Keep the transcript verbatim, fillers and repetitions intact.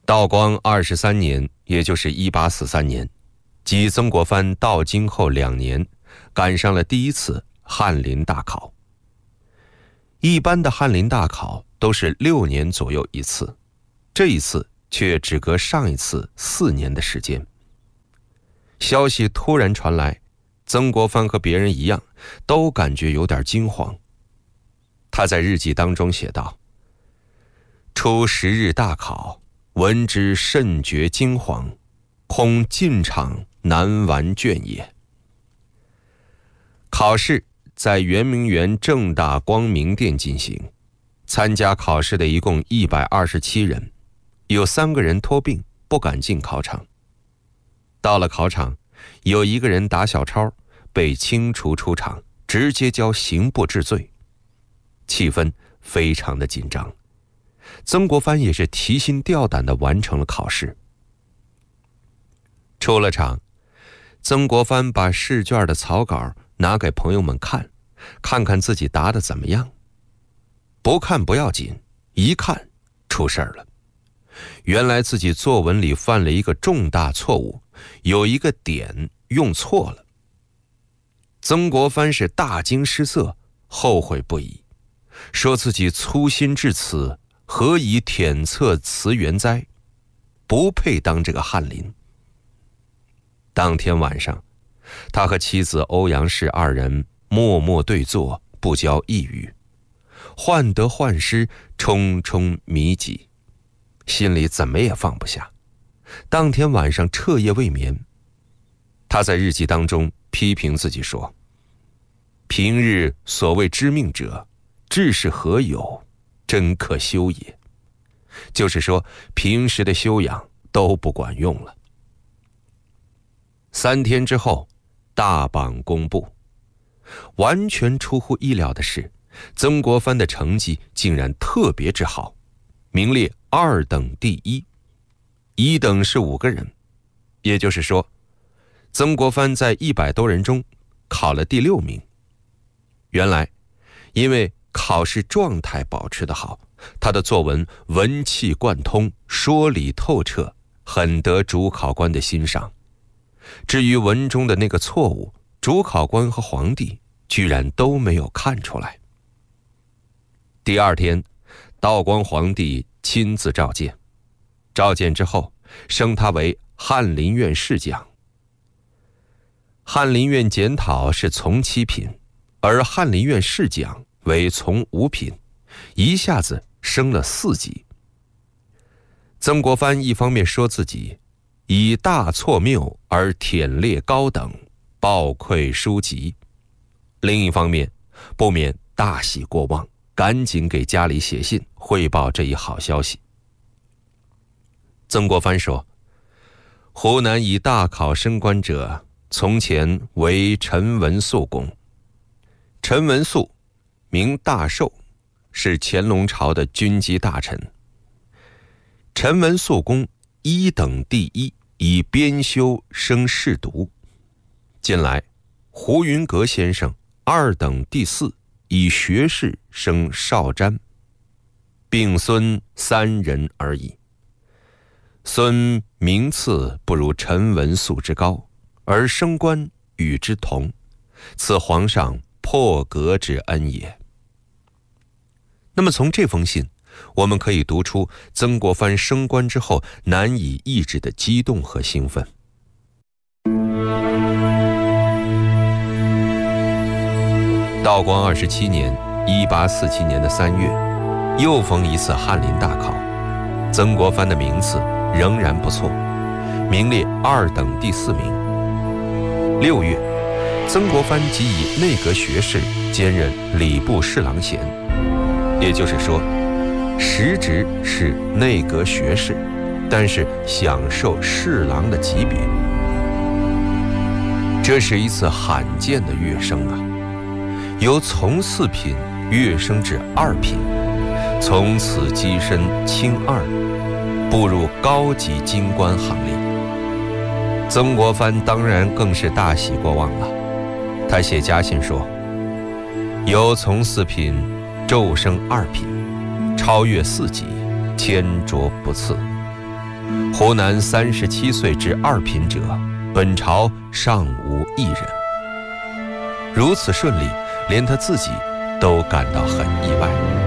道光二十三年，也就是一八四三年，即曾国藩到京后两年，赶上了第一次翰林大考。一般的翰林大考都是六年左右一次，这一次却只隔上一次四年的时间。消息突然传来，曾国藩和别人一样，都感觉有点惊慌。他在日记当中写道：初十日大考，闻之甚觉惊惶，恐进场难完卷也。考试在圆明园正大光明殿进行，参加考试的一共一百二十七人，有三个人托病不敢进考场。到了考场，有一个人打小抄，被清除出场，直接交刑部治罪。气氛非常的紧张，曾国藩也是提心吊胆地完成了考试。出了场，曾国藩把试卷的草稿拿给朋友们看，看看自己答得怎么样。不看不要紧，一看出事儿了。原来自己作文里犯了一个重大错误，有一个点用错了。曾国藩是大惊失色，后悔不已，说自己粗心至此，何以忝测词源哉？不配当这个翰林。当天晚上，他和妻子欧阳氏二人默默对坐，不交一语，患得患失，重重迷己，心里怎么也放不下。当天晚上彻夜未眠。他在日记当中批评自己说：平日所谓知命者，志是何有，真可修也。就是说，平时的修养都不管用了。三天之后，大榜公布，完全出乎意料的是，曾国藩的成绩竟然特别之好，名列二等第一，一等是五个人，也就是说，曾国藩在一百多人中考了第六名。原来，因为考试状态保持得好，他的作文文气贯通，说理透彻，很得主考官的欣赏。至于文中的那个错误，主考官和皇帝居然都没有看出来。第二天，道光皇帝亲自召见，召见之后，升他为翰林院侍讲。翰林院检讨是从七品，而翰林院侍讲为从五品，一下子升了四级。曾国藩一方面说自己以大错谬而忝列高等，报愧书籍，另一方面不免大喜过望，赶紧给家里写信汇报这一好消息。曾国藩说：湖南以大考升官者，从前为陈文肃公。陈文肃名大寿，是乾隆朝的军机大臣。陈文肃公一等第一，以编修升侍读。近来胡云阁先生二等第四，以学士升少詹，并孙三人而已。孙名次不如陈文肃之高，而升官与之同，此皇上破格之恩也。那么从这封信，我们可以读出曾国藩升官之后难以抑制的激动和兴奋。道光二十七年，一八四七年的三月，又逢一次翰林大考，曾国藩的名次仍然不错，名列二等第四名。六月，曾国藩即以内阁学士兼任礼部侍郎衔，也就是说，实职是内阁学士，但是享受侍郎的级别。这是一次罕见的跃升啊，由从四品跃升至二品，从此跻身清二，步入高级京官行列。曾国藩当然更是大喜过望了，他写家信说：由从四品骤升二品，超越四级，千着不次。 湖南三十七岁至二品者，本朝尚无一人。如此顺利，连他自己都感到很意外。